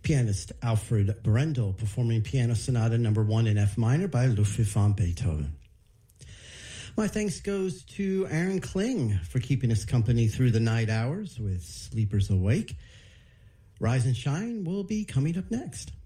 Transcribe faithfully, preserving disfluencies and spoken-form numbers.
Pianist Alfred Brendel performing Piano Sonata number one in F minor by Ludwig van Beethoven. My thanks goes to Aaron Kling for keeping us company through the night hours with Sleepers Awake. Rise and Shine will be coming up next.